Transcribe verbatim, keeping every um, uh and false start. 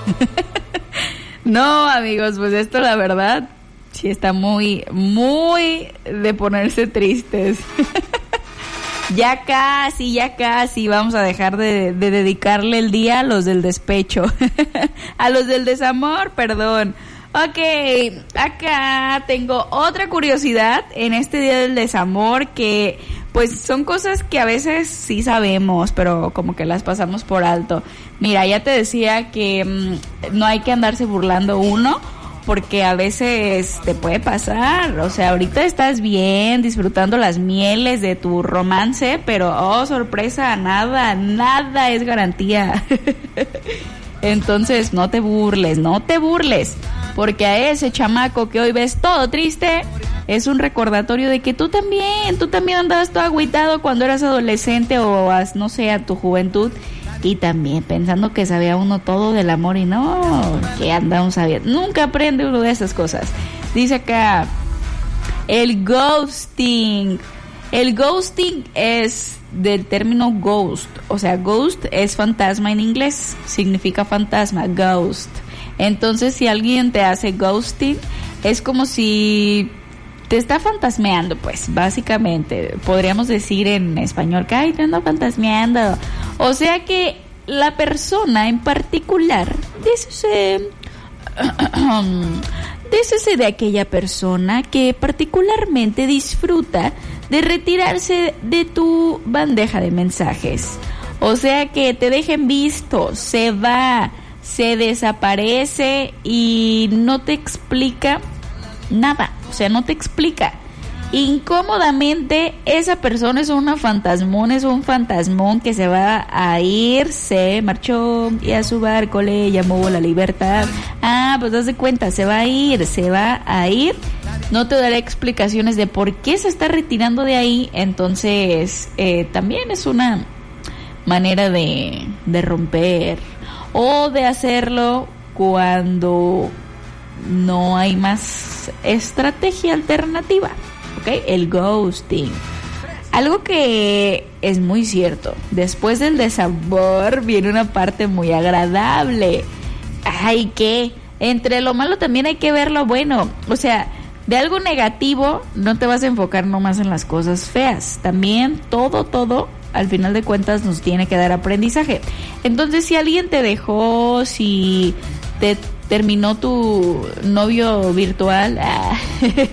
No, amigos, pues esto la verdad sí está muy, muy de ponerse tristes. Ya casi, ya casi vamos a dejar de, de dedicarle el día a los del despecho. A los del desamor, perdón. Ok, acá tengo otra curiosidad en este día del desamor que pues son cosas que a veces sí sabemos, pero como que las pasamos por alto. Mira, ya te decía que mmm, no hay que andarse burlando uno, porque a veces te puede pasar. O sea, ahorita estás bien disfrutando las mieles de tu romance, pero oh, sorpresa, nada, nada es garantía. Entonces no te burles, no te burles, porque a ese chamaco que hoy ves todo triste es un recordatorio de que tú también, tú también andabas todo agüitado cuando eras adolescente o no sé, a tu juventud, y también pensando que sabía uno todo del amor y no, que andamos sabiendo. Nunca aprende uno de esas cosas. Dice acá, el ghosting. El ghosting es del término ghost, o sea, ghost es fantasma en inglés, significa fantasma, ghost. Entonces, si alguien te hace ghosting, es como si te está fantasmeando, pues, básicamente. Podríamos decir en español que, ay, te ando fantasmeando. O sea que la persona en particular, dícese, dícese de aquella persona que particularmente disfruta de retirarse de tu bandeja de mensajes. O sea que te dejen visto, se va, se desaparece y no te explica nada. O sea, no te explica. Incómodamente, esa persona es una fantasmón, es un fantasmón que se va a ir, se marchó y a su barco le llamó la libertad. Ah, pues haz de cuenta, se va a ir, se va a ir. No te daré explicaciones de por qué se está retirando de ahí. Entonces, eh, también es una manera de, de romper o de hacerlo cuando no hay más estrategia alternativa. ¿Ok? El ghosting. Algo que es muy cierto. Después del desamor viene una parte muy agradable. Ay, ¿qué? Entre lo malo también hay que ver lo bueno. O sea, de algo negativo no te vas a enfocar nomás en las cosas feas. También todo, todo, al final de cuentas nos tiene que dar aprendizaje. Entonces, si alguien te dejó, si te terminó tu novio virtual, ah,